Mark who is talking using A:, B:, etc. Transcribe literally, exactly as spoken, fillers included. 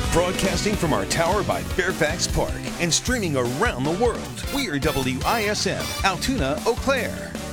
A: Broadcasting from our tower by Fairfax Park and streaming around the world, we are W I S M, Altoona, Eau Claire.